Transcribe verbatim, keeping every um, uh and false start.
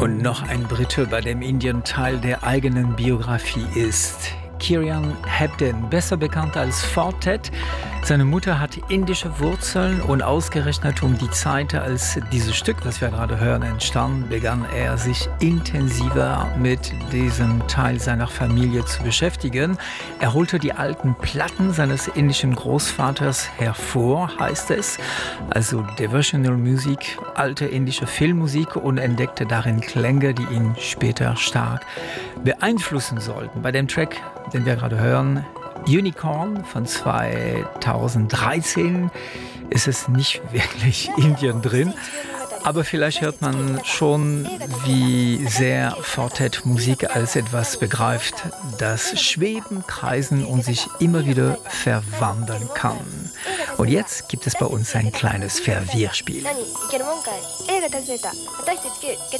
Und noch ein Brite, bei dem Indien Teil der eigenen Biografie ist. Kieran Hebden, besser bekannt als Fortet. Seine Mutter hat indische Wurzeln und ausgerechnet um die Zeit, als dieses Stück, das wir gerade hören, entstand, begann er sich intensiver mit diesem Teil seiner Familie zu beschäftigen. Er holte die alten Platten seines indischen Großvaters hervor, heißt es, also Devotional Music, alte indische Filmmusik, und entdeckte darin Klänge, die ihn später stark beeinflussen sollten. Bei dem Track, den wir gerade hören, Unicorn von zweitausenddreizehn, ist es nicht wirklich Indien drin. Aber vielleicht hört man schon, wie sehr Fortet Musik als etwas begreift, das schweben, kreisen und sich immer wieder verwandeln kann. Und jetzt gibt es bei uns ein kleines Verwirrspiel.